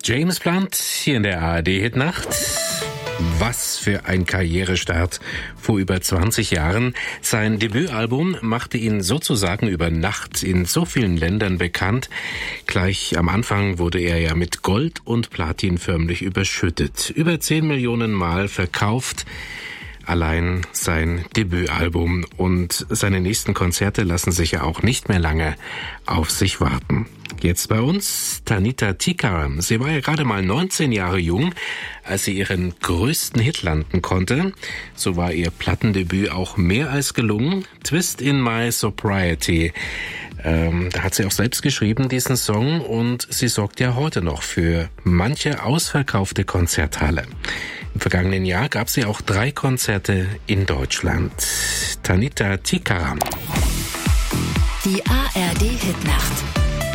James Blunt hier in der ARD-Hitnacht. Was für ein Karrierestart vor über 20 Jahren. Sein Debütalbum machte ihn sozusagen über Nacht in so vielen Ländern bekannt. Gleich am Anfang wurde er ja mit Gold und Platin förmlich überschüttet. Über 10 Millionen Mal verkauft. Allein sein Debütalbum und seine nächsten Konzerte lassen sich ja auch nicht mehr lange auf sich warten. Jetzt bei uns Tanita Tikaram. Sie war ja gerade mal 19 Jahre jung, als sie ihren größten Hit landen konnte. So war ihr Plattendebüt auch mehr als gelungen. Twist in My Sobriety. Da hat sie auch selbst geschrieben, diesen Song, und sie sorgt ja heute noch für manche ausverkaufte Konzerthalle. Im vergangenen Jahr gab sie auch 3 Konzerte in Deutschland. Tanita Tikaram. Die ARD-Hitnacht.